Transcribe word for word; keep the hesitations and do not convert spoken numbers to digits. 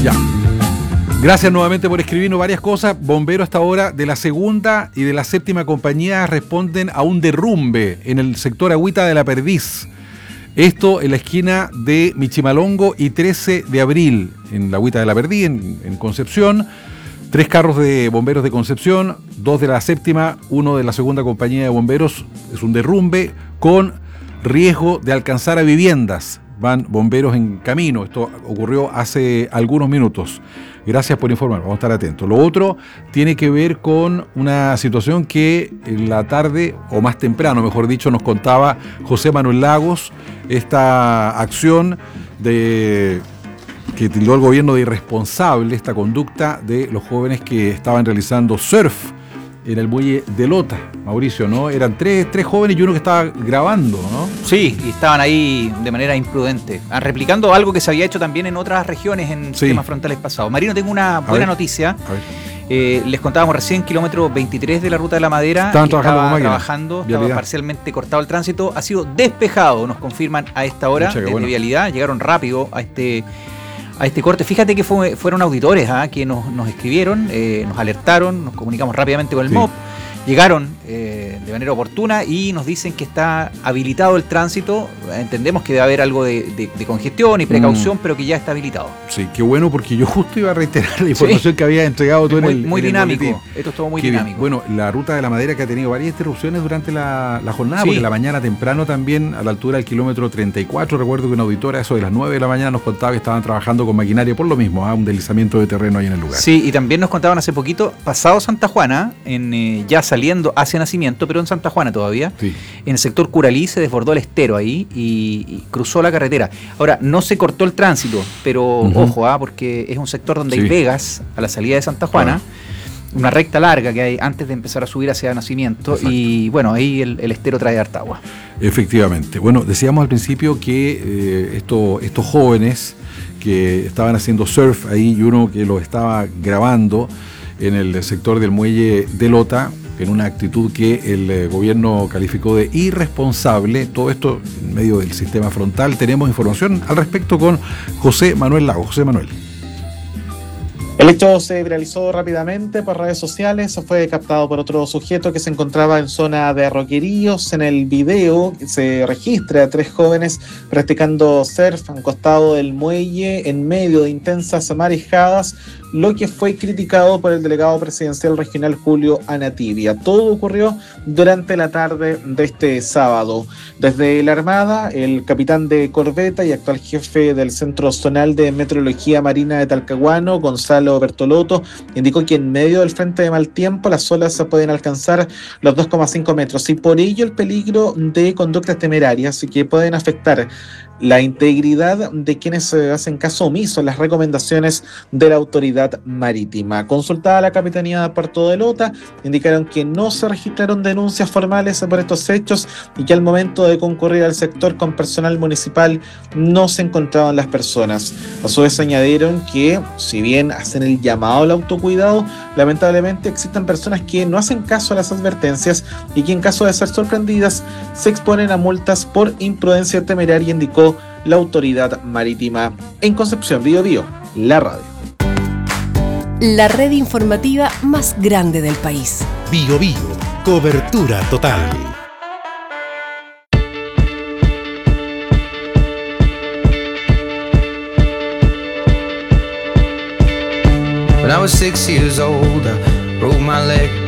Ya. Gracias nuevamente por escribirnos varias cosas. Bomberos hasta ahora de la segunda y de la séptima compañía responden a un derrumbe en el sector Agüita de la Perdiz. Esto en la esquina de Michimalongo y trece de abril, en la Agüita de la Perdiz, en, en Concepción. Tres carros de bomberos de Concepción, dos de la séptima, uno de la segunda compañía de bomberos. Es un derrumbe con riesgo de alcanzar a viviendas. Van bomberos en camino. Esto ocurrió hace algunos minutos. Gracias por informar, vamos a estar atentos. Lo otro tiene que ver con una situación que en la tarde, o más temprano, mejor dicho, nos contaba José Manuel Lagos, esta acción de que tildó el gobierno de irresponsable, esta conducta de los jóvenes que estaban realizando surf en el muelle de Lota, Mauricio, ¿no? Eran tres, tres jóvenes y uno que estaba grabando, ¿no? Sí, y estaban ahí de manera imprudente, replicando algo que se había hecho también en otras regiones en sí. sistemas frontales pasados. Marino, tengo una buena noticia. Eh, les contábamos recién, kilómetro veintitrés de la Ruta de la Madera, estaban trabajando, estaba, con trabajando estaba parcialmente cortado el tránsito, ha sido despejado, nos confirman a esta hora. Mucha, desde bueno. Vialidad, llegaron rápido a este... a este corte. Fíjate que fue, fueron auditores ¿eh? que nos, nos escribieron, eh, nos alertaron, nos comunicamos rápidamente con el sí. M O P, llegaron eh, de manera oportuna y nos dicen que está habilitado el tránsito. Entendemos que debe haber algo de, de, de congestión y precaución, mm. pero que ya está habilitado. Sí, qué bueno, porque yo justo iba a reiterar la información sí. que había entregado tú en muy, el Muy en dinámico, el esto estuvo muy qué dinámico. Bien. Bueno, la Ruta de la Madera que ha tenido varias interrupciones durante la, la jornada, sí. porque la mañana temprano también, a la altura del kilómetro treinta y cuatro, recuerdo que una auditora, eso de las nueve de la mañana, nos contaba que estaban trabajando con maquinaria por lo mismo, ¿eh? un deslizamiento de terreno ahí en el lugar. Sí, y también nos contaban hace poquito, pasado Santa Juana, en, eh, ya saliendo hacia Nacimiento, pero en Santa Juana todavía, sí. en el sector Curalí se desbordó el estero ahí y, y cruzó la carretera. Ahora, no se cortó el tránsito, pero uh-huh. ojo, ¿ah? porque es un sector donde sí. hay vegas a la salida de Santa Juana, uh-huh. una recta larga que hay antes de empezar a subir hacia Nacimiento. Exacto. Y bueno, ahí el, el estero trae harta agua. Efectivamente. Bueno, decíamos al principio que eh, esto, estos jóvenes que estaban haciendo surf ahí y uno que lo estaba grabando en el sector del muelle de Lota, en una actitud que el eh, gobierno calificó de irresponsable. Todo esto en medio del sistema frontal. Tenemos información al respecto con José Manuel Lago. José Manuel. El hecho se viralizó rápidamente por redes sociales, fue captado por otro sujeto que se encontraba en zona de Roqueríos. En el video se registra a tres jóvenes practicando surf a un costado del muelle en medio de intensas marejadas, lo que fue criticado por el delegado presidencial regional Julio Anatibia. Todo ocurrió durante la tarde de este sábado. Desde la Armada, el capitán de corbeta y actual jefe del Centro Zonal de Meteorología Marina de Talcahuano, Gonzalo Bertolotto, indicó que en medio del frente de mal tiempo las olas pueden alcanzar los dos coma cinco metros y por ello el peligro de conductas temerarias que pueden afectar la integridad de quienes hacen caso omiso a las recomendaciones de la autoridad marítima. Consultada la Capitanía de Puerto de Lota, indicaron que no se registraron denuncias formales por estos hechos y que al momento de concurrir al sector con personal municipal no se encontraban las personas. A su vez añadieron que, si bien hacen el llamado al autocuidado, lamentablemente existen personas que no hacen caso a las advertencias y que en caso de ser sorprendidas se exponen a multas por imprudencia temeraria, indicó la autoridad marítima. En Concepción, Bío Bío, la radio. La red informativa más grande del país. Bío Bío, cobertura total. When I was six years old, I broke my leg.